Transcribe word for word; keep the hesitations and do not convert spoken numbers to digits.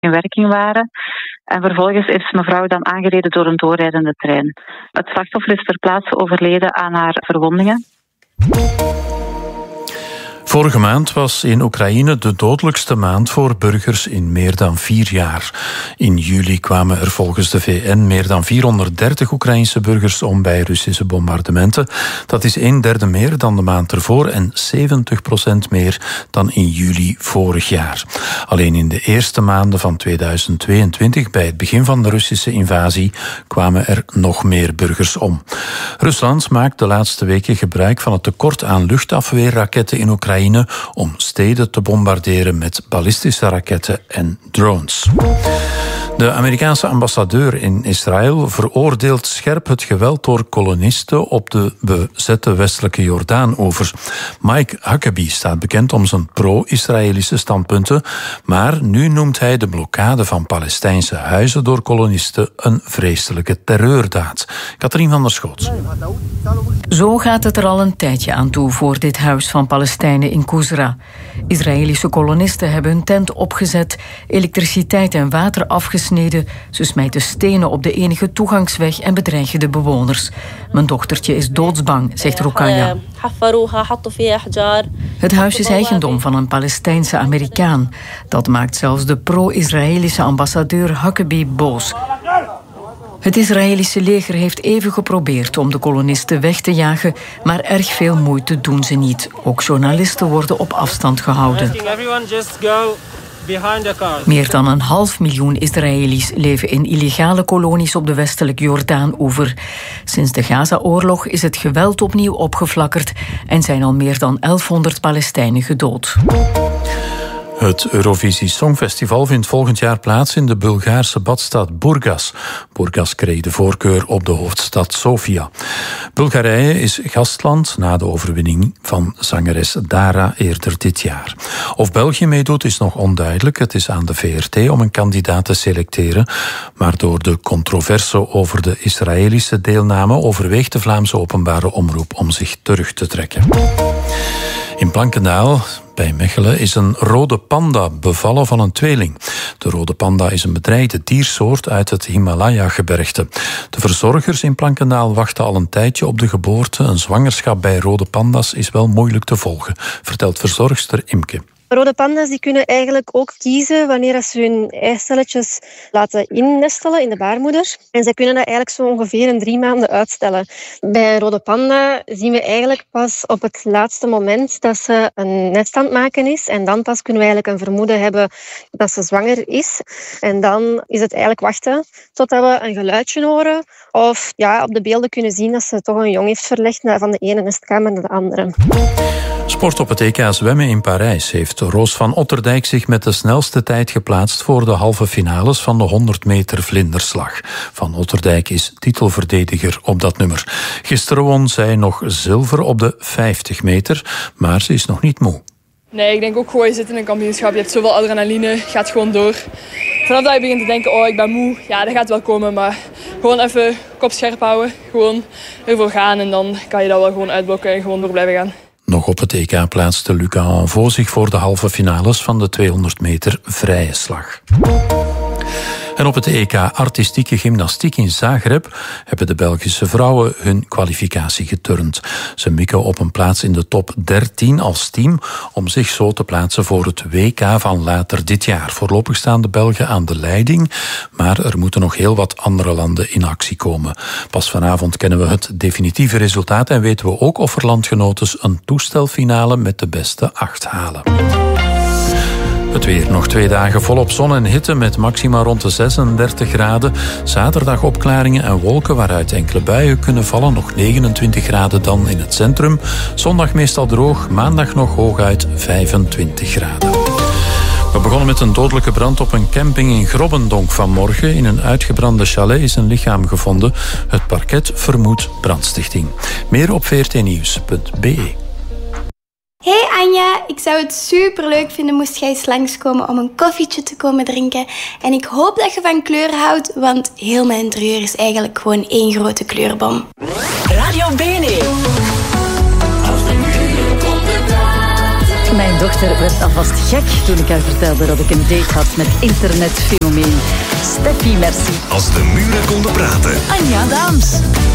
in werking waren. En vervolgens is mevrouw dan aangereden door een doorrijdende trein. Het slachtoffer is ter plaatse overleden aan haar verwondingen. Vorige maand was in Oekraïne de dodelijkste maand voor burgers in meer dan vier jaar. In juli kwamen er volgens de V N meer dan vierhonderddertig Oekraïnse burgers om bij Russische bombardementen. Dat is een derde meer dan de maand ervoor en zeventig procent meer dan in juli vorig jaar. Alleen in de eerste maanden van tweeduizend tweeëntwintig, bij het begin van de Russische invasie, kwamen er nog meer burgers om. Rusland maakt de laatste weken gebruik van het tekort aan luchtafweerraketten in Oekraïne om steden te bombarderen met ballistische raketten en drones. De Amerikaanse ambassadeur in Israël veroordeelt scherp het geweld door kolonisten op de bezette westelijke Jordaanoever. Mike Huckabee staat bekend om zijn pro-Israëlische standpunten, maar nu noemt hij de blokkade van Palestijnse huizen door kolonisten een vreselijke terreurdaad. Katrien van der Schoot. Zo gaat het er al een tijdje aan toe voor dit huis van Palestijnen in Kusra. Israëlische kolonisten hebben hun tent opgezet, elektriciteit en water afgesneden. Ze smijten stenen op de enige toegangsweg en bedreigen de bewoners. Mijn dochtertje is doodsbang, zegt Rukaya. Het huis is eigendom van een Palestijnse Amerikaan. Dat maakt zelfs de pro-Israëlische ambassadeur Huckabee boos. Het Israëlische leger heeft even geprobeerd om de kolonisten weg te jagen, maar erg veel moeite doen ze niet. Ook journalisten worden op afstand gehouden. Meer dan een half miljoen Israëli's leven in illegale kolonies op de westelijke Jordaanoever. Sinds de Gaza-oorlog is het geweld opnieuw opgeflakkerd en zijn al meer dan elfhonderd Palestijnen gedood. Het Eurovisie Songfestival vindt volgend jaar plaats in de Bulgaarse badstad Burgas. Burgas kreeg de voorkeur op de hoofdstad Sofia. Bulgarije is gastland na de overwinning van zangeres Dara eerder dit jaar. Of België meedoet is nog onduidelijk. Het is aan de V R T om een kandidaat te selecteren. Maar door de controverse over de Israëlische deelname overweegt de Vlaamse openbare omroep om zich terug te trekken. In Plankendaal, bij Mechelen, is een rode panda bevallen van een tweeling. De rode panda is een bedreigde diersoort uit het Himalaya-gebergte. De verzorgers in Plankendaal wachten al een tijdje op de geboorte. Een zwangerschap bij rode panda's is wel moeilijk te volgen, vertelt verzorgster Imke. Rode panda's die kunnen eigenlijk ook kiezen wanneer ze hun eicelletjes laten innestelen in de baarmoeder. En zij kunnen dat eigenlijk zo ongeveer in drie maanden uitstellen. Bij een rode panda zien we eigenlijk pas op het laatste moment dat ze een nest aan het maken is. En dan pas kunnen we eigenlijk een vermoeden hebben dat ze zwanger is. En dan is het eigenlijk wachten totdat we een geluidje horen. Of ja, op de beelden kunnen zien dat ze toch een jong heeft verlegd van de ene nestkamer naar de andere. Sport op het E K zwemmen in Parijs heeft Roos van Otterdijk zich met de snelste tijd geplaatst voor de halve finales van de honderd meter vlinderslag. Van Otterdijk is titelverdediger op dat nummer. Gisteren won zij nog zilver op de vijftig meter, maar ze is nog niet moe. Nee, ik denk ook gewoon, je zit in een kampioenschap, je hebt zoveel adrenaline, je gaat gewoon door. Vanaf dat je begint te denken, oh ik ben moe, ja dat gaat wel komen, maar gewoon even kop scherp houden, gewoon ervoor gaan en dan kan je dat wel gewoon uitblokken en gewoon door blijven gaan. Nog op het E K plaatste Luca Anvo zich voor de halve finales van de tweehonderd meter vrije slag. En op het E K artistieke gymnastiek in Zagreb hebben de Belgische vrouwen hun kwalificatie geturnd. Ze mikken op een plaats in de top dertien als team om zich zo te plaatsen voor het W K van later dit jaar. Voorlopig staan de Belgen aan de leiding, maar er moeten nog heel wat andere landen in actie komen. Pas vanavond kennen we het definitieve resultaat en weten we ook of er landgenotes een toestelfinale met de beste acht halen. Het weer. Nog twee dagen volop zon en hitte met maxima rond de zesendertig graden. Zaterdag opklaringen en wolken waaruit enkele buien kunnen vallen. Nog negenentwintig graden dan in het centrum. Zondag meestal droog, maandag nog hooguit vijfentwintig graden. We begonnen met een dodelijke brand op een camping in Grobbendonk vanmorgen. In een uitgebrande chalet is een lichaam gevonden. Het parket vermoedt brandstichting. Meer op v r t nieuws punt b e. Hey Anja, ik zou het superleuk vinden moest jij eens langskomen om een koffietje te komen drinken. En ik hoop dat je van kleuren houdt, want heel mijn interieur is eigenlijk gewoon één grote kleurbom. Radio B N E. Mijn dochter werd alvast gek toen ik haar vertelde dat ik een date had met internetfenomeen Steffi. Merci. Als de muren konden praten. Anja Daams.